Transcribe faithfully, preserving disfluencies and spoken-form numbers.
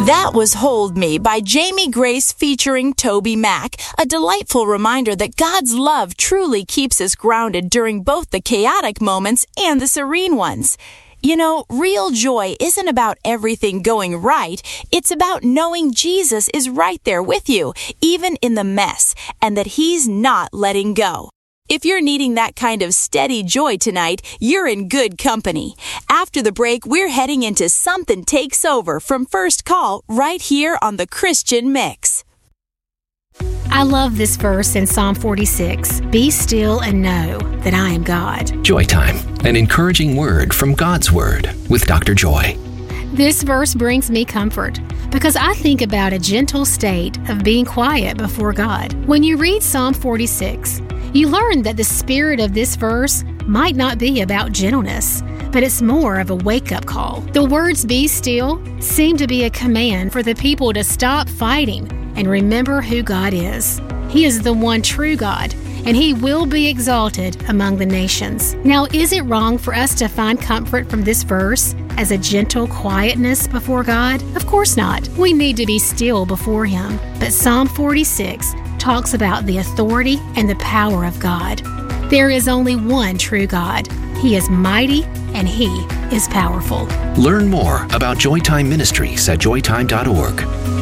That was Hold Me by Jamie Grace featuring Toby Mac, a delightful reminder that God's love truly keeps us grounded during both the chaotic moments and the serene ones. You know, real joy isn't about everything going right. It's about knowing Jesus is right there with you, even in the mess, and that He's not letting go. If you're needing that kind of steady joy tonight, you're in good company. After the break, we're heading into Something Takes Over from First Call right here on the Christian Mix. I love this verse in Psalm forty-six. Be still and know that I am God. Joy Time, an encouraging word from God's Word with Doctor Joy. This verse brings me comfort because I think about a gentle state of being quiet before God. When you read Psalm forty-six, you learn that the spirit of this verse might not be about gentleness, but it's more of a wake-up call. The words "be still" seem to be a command for the people to stop fighting and remember who God is. He is the one true God, and He will be exalted among the nations. Now, is it wrong for us to find comfort from this verse as a gentle quietness before God? Of course not. We need to be still before Him. But Psalm forty-six talks about the authority and the power of God. There is only one true God. He is mighty and He is powerful. Learn more about Joytime Ministries at joytime dot org.